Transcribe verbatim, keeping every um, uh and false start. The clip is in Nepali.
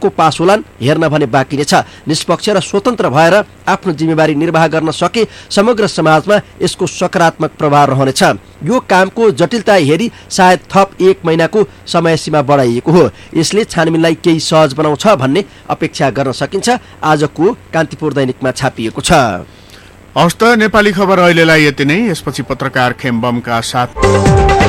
पटकको पास होलान् हेर्न भने बाँकी नै छ। निष्पक्ष र स्वतन्त्र भएर आफ्नो जिम्मेवारी निर्वाह गर्न सके समग्र समाजमा यसको सकारात्मक प्रभाव रहनेछ। यो कामको जटिलता हेरी सायद थप एक महिनाको समय सीमा बढाइएको हो। यसले छानबिनलाई केही सहज बनाउँछ भन्ने अपेक्षा गर्न सकिन्छ। आजको कान्तिपुर दैनिकमा छापिएको छ। हस्त नेपाली खबर अहिलेलाई यति नै। यसपछि पत्रकार खेम्बमका साथ